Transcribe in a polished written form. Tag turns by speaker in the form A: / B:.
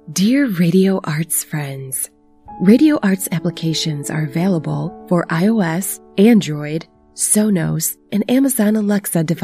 A: Dear Radio Arts friends, Radio Arts applications are available for iOS, Android, Sonos, and Amazon Alexa devices.